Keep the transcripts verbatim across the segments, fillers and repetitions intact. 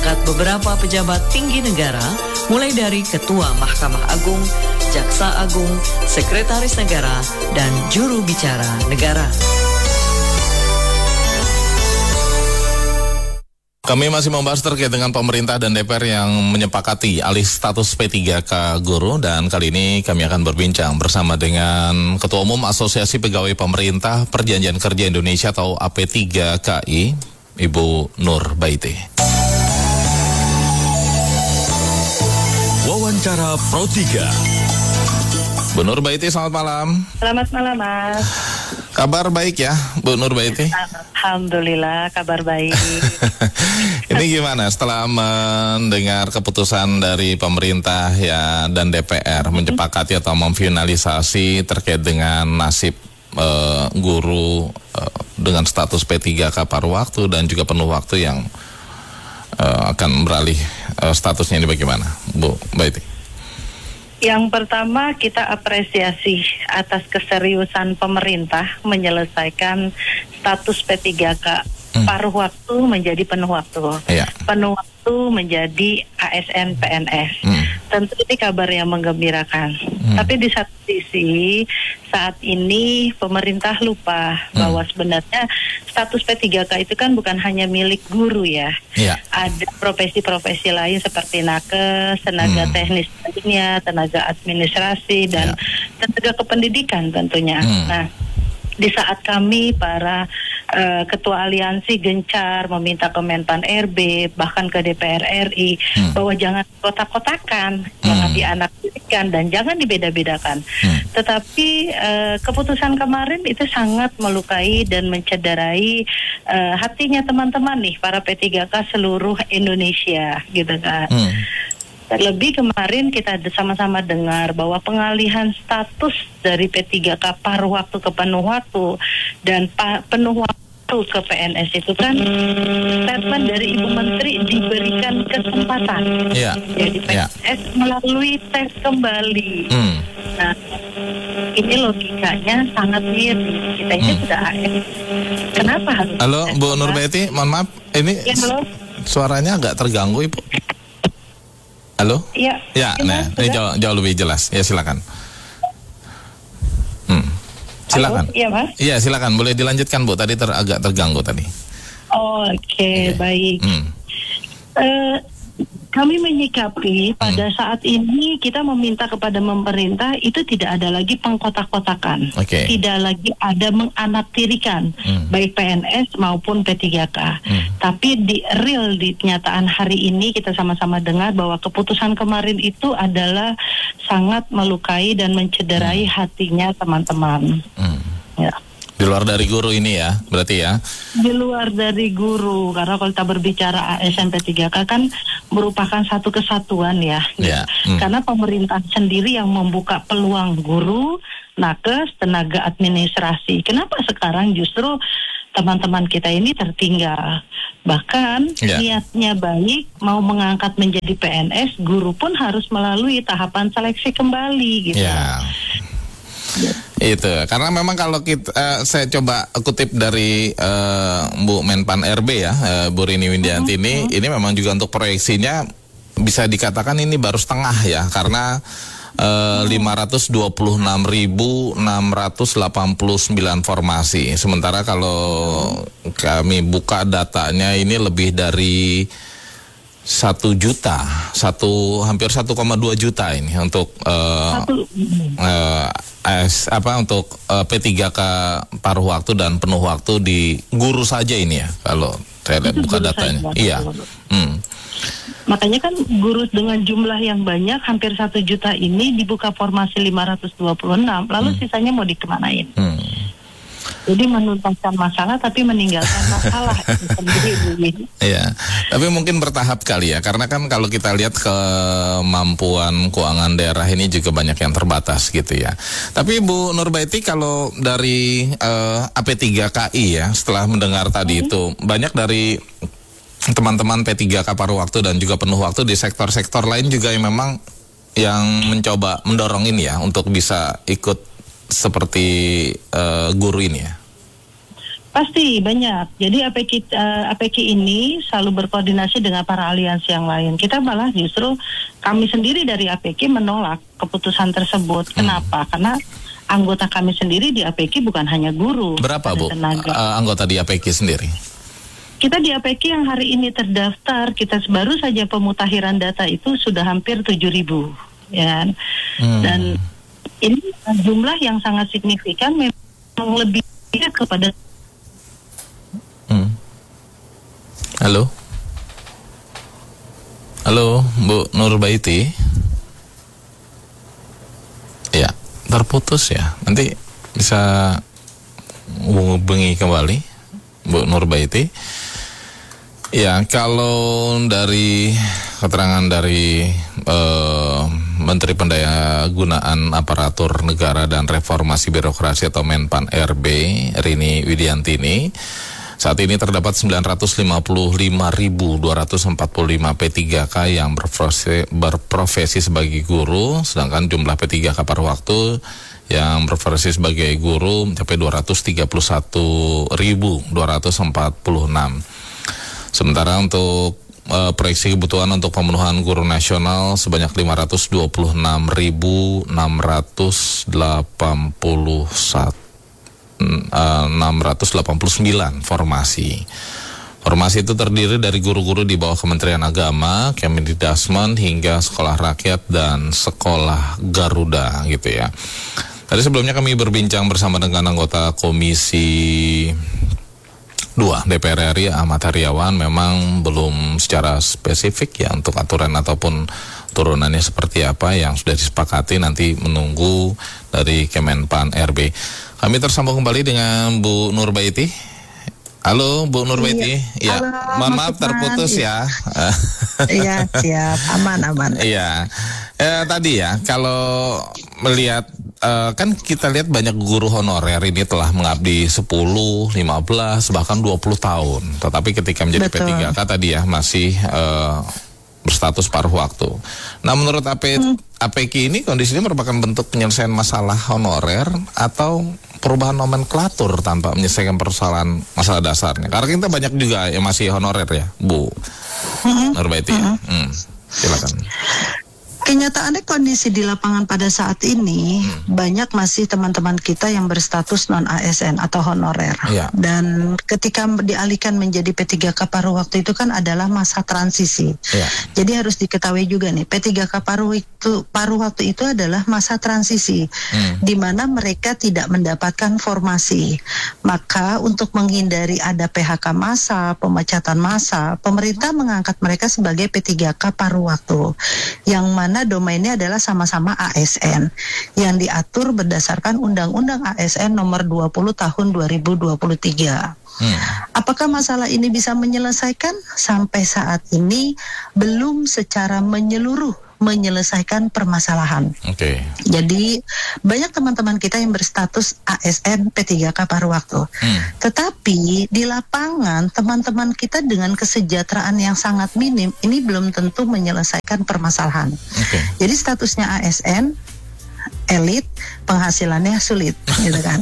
mengangkat beberapa pejabat tinggi negara, mulai dari Ketua Mahkamah Agung, Jaksa Agung, Sekretaris Negara, dan Juru Bicara Negara. Kami masih membahas terkait dengan pemerintah dan D P R yang menyepakati alih status P tiga K guru, dan kali ini kami akan berbincang bersama dengan Ketua Umum Asosiasi Pegawai Pemerintah Perjanjian Kerja Indonesia atau A P tiga K I, Ibu Nurbaiti. Wawancara Pro tiga. Bu Nurbaiti, selamat malam. Selamat malam, Mas. Kabar baik ya, Bu Nurbaiti? Alhamdulillah, kabar baik. Ini gimana setelah mendengar keputusan dari pemerintah ya dan D P R menyepakati atau memfinalisasi terkait dengan nasib uh, guru uh, dengan status P tiga K paruh waktu dan juga penuh waktu yang uh, akan beralih uh, statusnya, ini bagaimana, Bu Baiti? Yang pertama, kita apresiasi atas keseriusan pemerintah menyelesaikan status P tiga K hmm. paruh waktu menjadi penuh waktu. Iya. Penuh waktu menjadi A S N P N S. Hmm. Tentu ini kabar yang menggembirakan. Hmm. Tapi di satu sisi, saat ini pemerintah lupa hmm. bahwa sebenarnya status P tiga K itu kan bukan hanya milik guru ya. Iya. Ada profesi-profesi lain seperti nakes, tenaga hmm. teknis lainnya, tenaga administrasi, dan ya. tenaga kependidikan tentunya. Hmm. Nah, di saat kami para uh, ketua aliansi gencar meminta ke Menpan R B, bahkan ke D P R R I, hmm. bahwa jangan kotak-kotakan, hmm. jangan dianakkan dan jangan dibeda-bedakan. Hmm. Tetapi uh, keputusan kemarin itu sangat melukai dan mencederai uh, hatinya teman-teman nih, para P tiga K seluruh Indonesia, gitu kan. Hmm. Terlebih kemarin kita sama-sama dengar bahwa pengalihan status dari P tiga K paruh waktu ke penuh waktu dan pa- penuh waktu ke P N S itu kan statement dari Ibu Menteri diberikan kesempatan. Yeah. Jadi P N S yeah. melalui tes kembali. Hmm. Nah, ini logikanya sangat mirip. Kita ini hmm. sudah A S. Kenapa harus? Halo, Bu Nurbaiti, mohon maaf, ini ya, halo? Suaranya agak terganggu, Ibu. Halo? Iya. Ya, nah, ini jauh, jauh lebih jelas. Ya, silakan. Hmm. Silakan. Iya, Mas. Iya, silakan. Boleh dilanjutkan, Bu. Tadi ter, agak terganggu tadi. Oh, Oke, okay, okay. Baik. Hmm. Uh, kami menyikapi pada hmm. saat ini kita meminta kepada pemerintah itu tidak ada lagi pengkotak-kotakan, okay. tidak lagi ada menganaktirikan hmm. baik P N S maupun P tiga K. Hmm. Tapi di real di kenyataan hari ini kita sama-sama dengar bahwa keputusan kemarin itu adalah sangat melukai dan mencederai hmm. hatinya teman-teman. Hmm. Ya. Di luar dari guru ini ya, berarti ya? Di luar dari guru, karena kalau kita berbicara A S N P tiga K kan merupakan satu kesatuan ya. Yeah. Hmm. Karena pemerintah sendiri yang membuka peluang guru, nakes, tenaga administrasi. Kenapa sekarang justru teman-teman kita ini tertinggal? Bahkan yeah. niatnya baik, mau mengangkat menjadi P N S, guru pun harus melalui tahapan seleksi kembali gitu. Yeah. Itu karena memang kalau kita uh, saya coba kutip dari uh, Bu Menpan R B ya, uh, Bu Rini Windianti uh-huh. ini ini memang juga untuk proyeksinya bisa dikatakan ini baru setengah ya, karena uh, lima ratus dua puluh enam ribu enam ratus delapan puluh sembilan formasi, sementara kalau kami buka datanya ini lebih dari satu juta, satu hampir satu koma dua juta ini untuk uh, uh, as, apa untuk uh, P tiga K paruh waktu dan penuh waktu di guru saja ini ya, kalau saya lihat buka datanya. Iya. Hmm. Makanya kan guru dengan jumlah yang banyak hampir satu juta ini dibuka formasi lima ratus dua puluh enam, lalu hmm. sisanya mau dikemanain? Hmm. Jadi menuntaskan masalah tapi meninggalkan masalah itu sendiri. Iya, tapi mungkin bertahap kali ya, karena kan kalau kita lihat kemampuan keuangan daerah ini juga banyak yang terbatas gitu ya. Tapi Bu Nurbaiti, kalau dari uh, A P tiga K I ya, setelah mendengar tadi hmm. itu banyak dari teman-teman P tiga K paruh waktu dan juga penuh waktu di sektor-sektor lain juga yang memang yang mencoba mendorong ini ya untuk bisa ikut seperti uh, guru ini ya. Pasti banyak. Jadi A P K uh, A P K ini selalu berkoordinasi dengan para aliansi yang lain. Kita malah justru kami sendiri dari A P K menolak keputusan tersebut. Kenapa? Hmm. Karena anggota kami sendiri di A P K bukan hanya guru. Berapa Bu tenaga. Uh, anggota di A P K sendiri? Kita di A P K yang hari ini terdaftar, kita baru saja pemutakhiran data itu sudah hampir tujuh ribu. Ya. Hmm. Dan ini jumlah yang sangat signifikan, memang lebih kepada. Hmm. Halo, halo Bu Nurbaiti. Ya, terputus ya. Nanti bisa hubungi kembali Bu Nurbaiti. Ya, kalau dari keterangan dari eh, Menteri Pendayagunaan Aparatur Negara dan Reformasi Birokrasi atau Menpan R B, Rini Widiantini, saat ini terdapat sembilan ratus lima puluh lima ribu dua ratus empat puluh lima P tiga K yang berprofesi, berprofesi sebagai guru, sedangkan jumlah P tiga K paruh waktu yang berprofesi sebagai guru mencapai dua ratus tiga puluh satu ribu dua ratus empat puluh enam. Sementara untuk uh, proyeksi kebutuhan untuk pemenuhan guru nasional sebanyak lima ratus dua puluh enam ribu enam ratus delapan puluh satu, enam ratus delapan puluh sembilan formasi. Formasi itu terdiri dari guru-guru di bawah Kementerian Agama, Kemendikbud hingga sekolah rakyat dan sekolah Garuda gitu ya. Tadi sebelumnya kami berbincang bersama dengan anggota Komisi dua D P R R I Ahmad Heriawan, memang belum secara spesifik ya untuk aturan ataupun turunannya seperti apa yang sudah disepakati, nanti menunggu dari Kemenpan R B. Kami tersambung kembali dengan Bu Nurbaiti. Halo Bu Nurbaiti. Iya. Ya, Halo, mohon maaf terputus ya. Iya, siap, aman aman. Iya. Eh, tadi ya, kalau melihat Uh, kan kita lihat banyak guru honorer ini telah mengabdi sepuluh, lima belas, bahkan dua puluh tahun. Tetapi ketika menjadi Betul. P tiga K tadi ya masih uh, berstatus paruh waktu. Nah, menurut A P, hmm. A P K ini kondisinya merupakan bentuk penyelesaian masalah honorer atau perubahan nomenklatur tanpa menyelesaikan persoalan masalah dasarnya. Karena kita banyak juga yang masih honorer ya, Bu hmm. Nurbaiti. Hmm. Hmm. Silakan. Kenyataannya kondisi di lapangan pada saat ini hmm. banyak masih teman-teman kita yang berstatus non A S N atau honorer. Ya. Dan ketika dialihkan menjadi P tiga K paruh waktu itu kan adalah masa transisi. Ya. Jadi harus diketahui juga nih, P tiga K paruh itu paruh waktu itu adalah masa transisi hmm. di mana mereka tidak mendapatkan formasi. Maka untuk menghindari ada P H K massa, pemecatan massa, pemerintah mengangkat mereka sebagai P tiga K paruh waktu. Yang mana domainnya adalah sama-sama A S N yang diatur berdasarkan Undang-Undang A S N nomor dua puluh tahun dua ribu dua puluh tiga. Hmm. Apakah masalah ini bisa menyelesaikan? Sampai saat ini belum secara menyeluruh menyelesaikan permasalahan. Oke. Okay. Jadi banyak teman-teman kita yang berstatus A S N P tiga K paruh waktu. Hmm. Tetapi di lapangan teman-teman kita dengan kesejahteraan yang sangat minim ini belum tentu menyelesaikan permasalahan. Okay. Jadi statusnya A S N elit, penghasilannya sulit, gitu kan.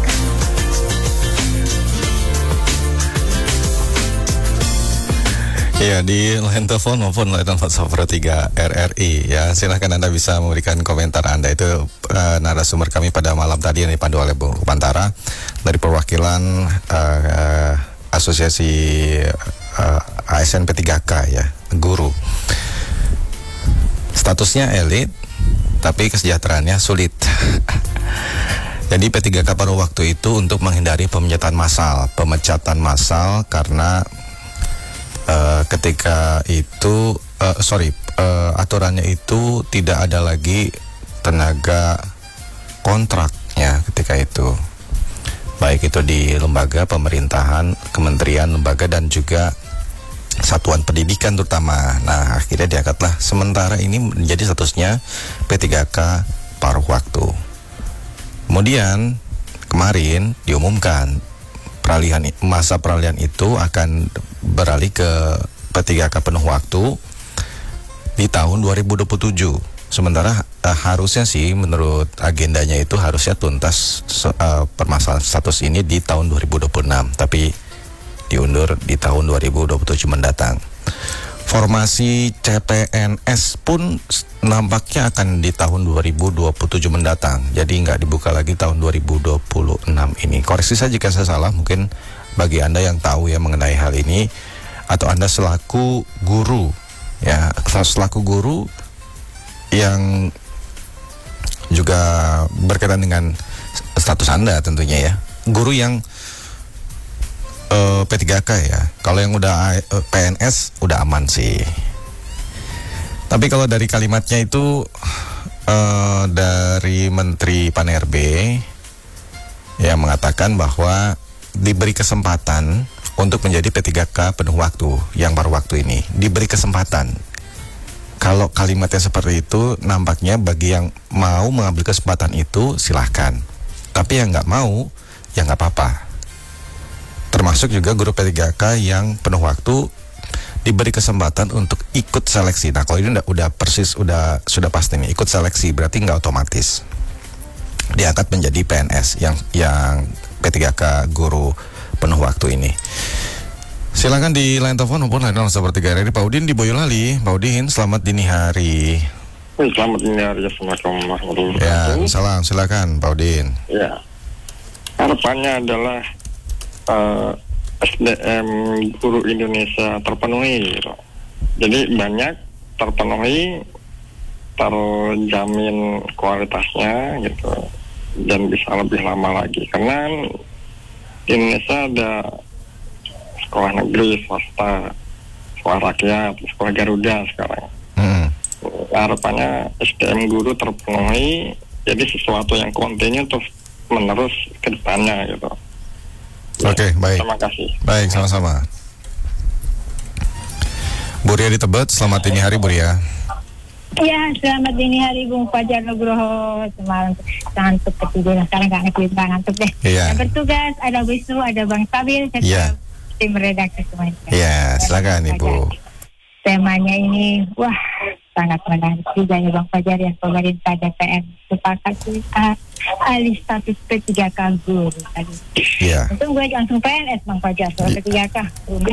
Iya, di line telepon maupun line WhatsApp tiga R R I ya, silahkan Anda bisa memberikan komentar Anda. Itu uh, narasumber kami pada malam tadi yang dipandu oleh Bu Pantara dari perwakilan uh, uh, Asosiasi uh, A S N P tiga K ya, guru. Statusnya elit tapi kesejahteraannya sulit. Jadi P tiga K paruh waktu itu untuk menghindari pemecatan massal, pemecatan massal karena Uh, ketika itu uh, sorry uh, aturannya itu tidak ada lagi tenaga kontrak ya ketika itu, baik itu di lembaga pemerintahan, kementerian, lembaga dan juga satuan pendidikan terutama. Nah akhirnya diangkatlah sementara ini menjadi statusnya P tiga K paruh waktu. Kemudian kemarin diumumkan peralihan masa peralihan itu akan beralih ke P tiga K penuh waktu di tahun dua ribu dua puluh tujuh Sementara uh, harusnya sih menurut agendanya itu harusnya tuntas uh, permasalahan status ini di tahun dua ribu dua puluh enam, tapi diundur di tahun dua ribu dua puluh tujuh mendatang. Formasi C P N S pun nampaknya akan di tahun dua ribu dua puluh tujuh mendatang. Jadi nggak dibuka lagi tahun dua ribu dua puluh enam ini. Koreksi saya jika saya salah, mungkin bagi Anda yang tahu ya mengenai hal ini, atau Anda selaku guru ya, selaku guru yang juga berkaitan dengan status Anda tentunya ya. Guru yang uh, P tiga K ya. Kalau yang udah uh, P N S udah aman sih. Tapi kalau dari kalimatnya itu uh, dari Menteri P A N R B yang mengatakan bahwa diberi kesempatan untuk menjadi P tiga K penuh waktu yang paruh waktu ini. Diberi kesempatan. Kalau kalimatnya seperti itu, nampaknya bagi yang mau mengambil kesempatan itu silahkan. Tapi yang nggak mau, ya nggak apa-apa. Termasuk juga guru P tiga K yang penuh waktu diberi kesempatan untuk ikut seleksi. Nah, kalau ini udah, udah persis, udah sudah pasti nih ikut seleksi, berarti nggak otomatis diangkat menjadi P N S yang yang P tiga K guru penuh waktu ini. Silakan di line telepon maupun line seperti tiga hari. Pak Udin di Boyolali. Pak Udin, selamat dini hari. Selamat dini hari. Assalamualaikum warahmatullahi wabarakatuh. Ya, salam. Silakan Pak Udin. Ya, harapannya adalah uh, S D M guru Indonesia terpenuhi. Gitu. Jadi banyak terpenuhi, terjamin kualitasnya gitu, dan bisa lebih lama lagi. Karena di Indonesia ada sekolah negeri, swasta, sekolah rakyat, sekolah Garuda sekarang. Hmm. Harapannya S D M guru terpenuhi, jadi sesuatu yang kontinu terus menerus ke depannya gitu. Oke, okay, baik. Terima kasih. Baik, sama-sama. Bu Ria di Tebet, selamat dini hari Bu Ria. Ya, selamat dini hari Bung Fajar Nugroho. Semalam ngantuk ketiduran, sekarang nggak ngantuk, ngantuk deh. Iya. Yang bertugas ada Wisnu, ada Bang Sabil, serta Iya. tim redaksi semuanya. Iya, silakan Ibu. Temanya ini, wah, sangat menarik juga ya Bang Fajar, yang pemerintah D P R sepakat uh, alih status P tiga K guru tadi. Iya. Untung gue langsung P N S Bang Fajar, soal P tiga K.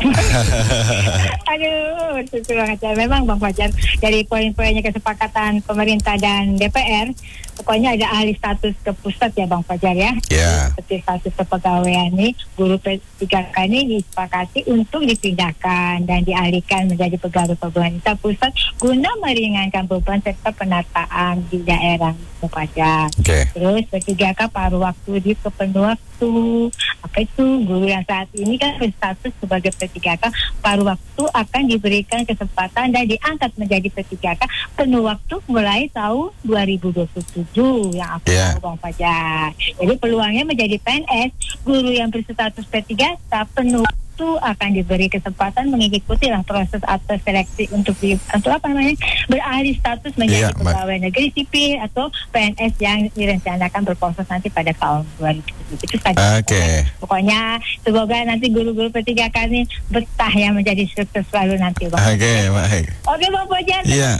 Aduh, itu banget ya. Memang Bang Fajar, dari poin-poinnya kesepakatan pemerintah dan D P R, pokoknya ada alih status ke pusat ya Bang Fajar ya. Iya. Seperti status kepegawaian ini, guru P tiga K ini disepakati untuk dipindahkan dan dialihkan menjadi pegawai pemerintah pusat guna meringankan beban serta penataan di daerah Bang Fajar. Oke. Terus P tiga K paruh waktu di kepenuh waktu. Apa itu? Guru yang saat ini kan berstatus sebagai P tiga K paruh waktu akan diberikan kesempatan dan diangkat menjadi P tiga K penuh waktu mulai tahun dua ribu dua puluh tujuh yang aku Yeah. tahu Bang Fajar. Jadi peluangnya menjadi P N S, guru yang berstatus P tiga K penuh waktu akan diberi kesempatan mengikuti lah proses atau seleksi untuk di, untuk apa namanya beralih status menjadi Yeah, pegawai negeri sipil atau P N S yang direncanakan berproses nanti pada tahun dua ribu dua puluh tujuh. Itu saja. Oke. Okay. Pokoknya semoga nanti guru-guru P tiga K ini betah yang menjadi sukses selalu nanti Bang. Oke, okay, baik. Oke Bang Fajar. Iya.